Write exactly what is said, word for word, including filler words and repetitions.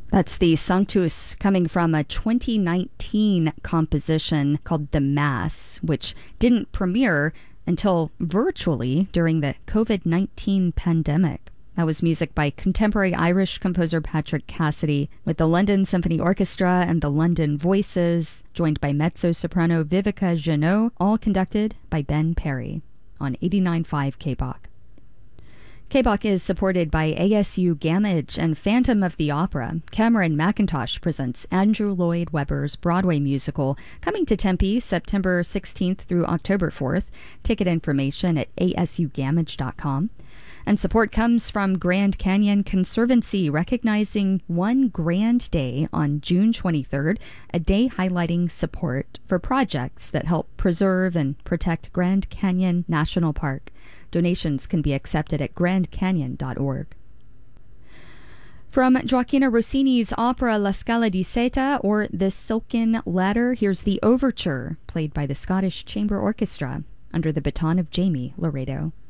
That's the Sanctus, coming from a twenty nineteen composition called The Mass, which didn't premiere until virtually during the covid nineteen pandemic. That was music by contemporary Irish composer Patrick Cassidy, with the London Symphony Orchestra and the London Voices, joined by mezzo-soprano Vivica Jeannot, all conducted by Ben Perry on eighty-nine point five K B O C. K B O C is supported by A S U Gamage and Phantom of the Opera. Cameron McIntosh presents Andrew Lloyd Webber's Broadway musical, coming to Tempe September sixteenth through October fourth. Ticket information at A S U gamage dot com. And support comes from Grand Canyon Conservancy, recognizing One Grand Day on June twenty-third, a day highlighting support for projects that help preserve and protect Grand Canyon National Park. Donations can be accepted at grand canyon dot org. From Gioacchino Rossini's opera La Scala di Seta, or The Silken Ladder, here's the overture, played by the Scottish Chamber Orchestra, under the baton of Jamie Laredo.